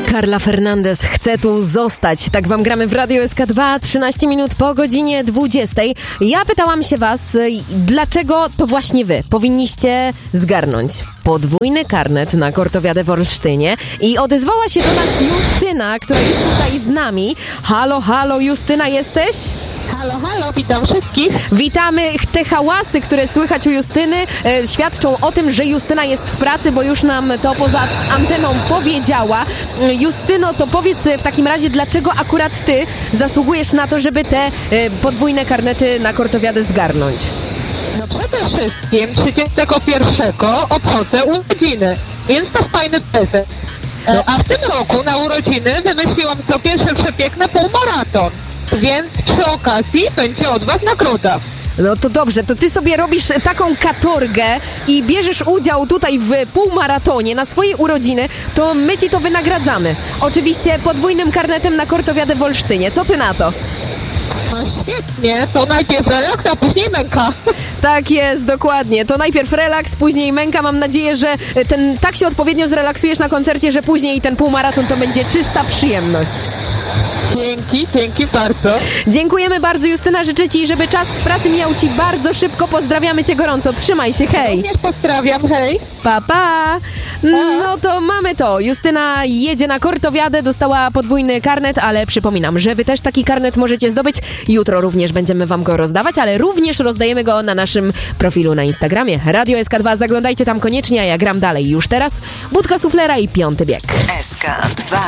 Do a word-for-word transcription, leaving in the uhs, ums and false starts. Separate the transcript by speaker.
Speaker 1: Carla Fernandez chce tu zostać. Tak wam gramy w Radio S K dwa, trzynaście minut po godzinie dwudziestej. Ja pytałam się was, dlaczego to właśnie wy powinniście zgarnąć podwójny karnet na Kortowiadę w Olsztynie i odezwała się do nas Justyna, która jest tutaj z nami. Halo, halo, Justyna, jesteś?
Speaker 2: Halo, halo, witam wszystkich.
Speaker 1: Witamy. Te hałasy, które słychać u Justyny, e, świadczą o tym, że Justyna jest w pracy, bo już nam to poza anteną powiedziała. E, Justyno, to powiedz w takim razie, dlaczego akurat ty zasługujesz na to, żeby te e, podwójne karnety na Kortowiadę zgarnąć?
Speaker 2: No przede wszystkim trzydziestego pierwszego obchodzę urodziny, więc to fajny prezent. E, a w tym roku na urodziny wymyśliłam sobie, że przebiegnę półmaraton. Więc przy okazji będzie od was nagroda.
Speaker 1: No to dobrze, to ty sobie robisz taką katorgę i bierzesz udział tutaj w półmaratonie na swoje urodziny, to my ci to wynagradzamy. Oczywiście podwójnym karnetem na Kortowiadę w Olsztynie. Co ty na to?
Speaker 2: No świetnie, to najpierw relaks, a później męka.
Speaker 1: Tak jest, dokładnie. To najpierw relaks, później męka. Mam nadzieję, że ten tak się odpowiednio zrelaksujesz na koncercie, że później ten półmaraton to będzie czysta przyjemność.
Speaker 2: Dzięki, dzięki bardzo.
Speaker 1: Dziękujemy bardzo, Justyna. Życzę ci, żeby czas w pracy mijał ci bardzo szybko. Pozdrawiamy cię gorąco. Trzymaj się, hej.
Speaker 2: Również pozdrawiam, hej.
Speaker 1: Pa, pa. No to mamy to. Justyna jedzie na Kortowiadę, dostała podwójny karnet, ale przypominam, że wy też taki karnet możecie zdobyć. Jutro również będziemy wam go rozdawać, ale również rozdajemy go na naszym profilu na Instagramie. Radio S K dwa, zaglądajcie tam koniecznie, a ja gram dalej już teraz. Budka Suflera i Piąty Bieg.
Speaker 3: S K dwa.